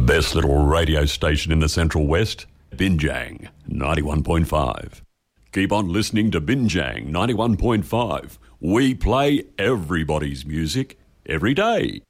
best little radio station in the Central West, Binjang 91.5. Keep on listening to Binjang 91.5. We play everybody's music every day.